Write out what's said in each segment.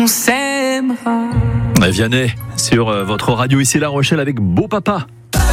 On s'aimera. Vianney sur votre radio ici La Rochelle avec Beau Papa.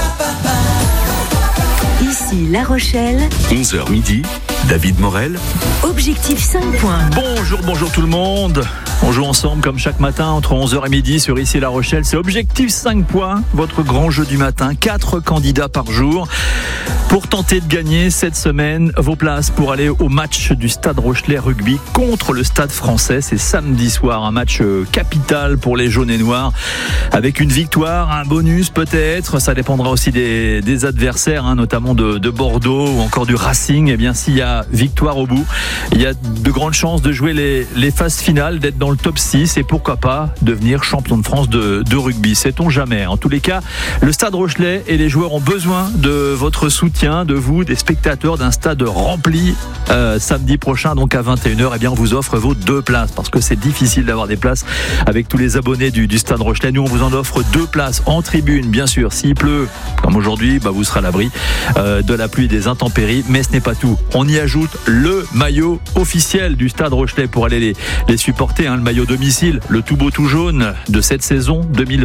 Ici La Rochelle, 11h midi, David Morel. Objectif 5 points. Bonjour tout le monde. On joue ensemble comme chaque matin entre 11h et midi sur ici La Rochelle. C'est Objectif 5 points, votre grand jeu du matin. 4 candidats par jour pour tenter de gagner cette semaine vos places pour aller au match du Stade Rochelais Rugby contre le Stade Français. C'est samedi soir, un match capital pour les jaunes et noirs avec une victoire, un bonus peut-être. Ça dépendra aussi des adversaires, notamment de Bordeaux ou encore du Racing. Et bien s'il y a victoire au bout, il y a de grandes chances de jouer les phases finales, d'être dans le top 6 et pourquoi pas devenir champion de France de rugby. Sait-on jamais. En tous les cas, le Stade Rochelais et les joueurs ont besoin de votre soutien, de vous, des spectateurs, d'un stade rempli samedi prochain, donc à 21h. Eh bien, on vous offre vos 2 places parce que c'est difficile d'avoir des places avec tous les abonnés du Stade Rochelais. Nous, on vous en offre 2 places en tribune, bien sûr. S'il pleut, comme aujourd'hui, vous serez à l'abri de la pluie et des intempéries. Mais ce n'est pas tout. On y ajoute le maillot officiel du Stade Rochelais pour aller les supporter, le maillot domicile, le tout beau tout jaune de cette saison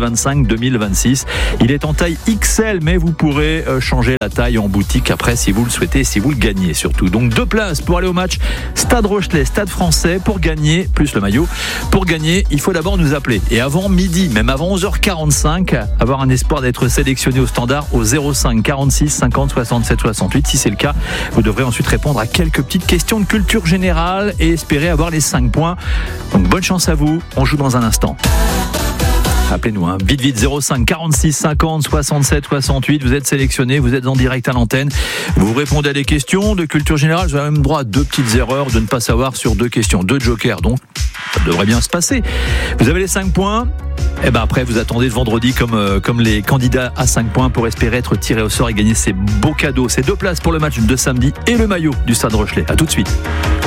2025-2026. Il est en taille XL, mais vous pourrez changer la taille en boutique après si vous le souhaitez, si vous le gagnez surtout. Donc 2 places pour aller au match Stade Rochelais, Stade Français. Pour gagner, plus le maillot, pour gagner, il faut d'abord nous appeler. Et avant midi, même avant 11h45, avoir un espoir d'être sélectionné au standard au 05 46 50 67 68. Si c'est le cas, vous devrez ensuite répondre à quelques petites questions de culture générale et espérer avoir les 5 points. Donc bonne chance à vous, on joue dans un instant. Appelez-nous, vite 05 46 50 67 68. Vous êtes sélectionné, vous êtes en direct à l'antenne. Vous répondez à des questions de culture générale. Vous avez même droit à 2 petites erreurs de ne pas savoir sur 2 questions, 2 jokers. Donc ça devrait bien se passer. Vous avez les 5 points. Et après vous attendez le vendredi comme les candidats à 5 points pour espérer être tiré au sort et gagner ces beaux cadeaux. Ces 2 places pour le match de samedi et le maillot du Stade Rochelais. À tout de suite.